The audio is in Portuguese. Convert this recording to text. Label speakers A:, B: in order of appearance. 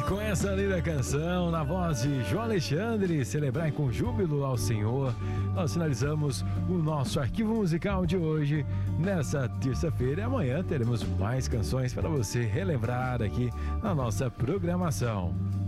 A: Com essa linda canção, na voz de João Alexandre, celebrar com júbilo ao Senhor, nós finalizamos o nosso arquivo musical de hoje, nessa terça-feira. Amanhã teremos mais canções para você relembrar aqui na nossa programação.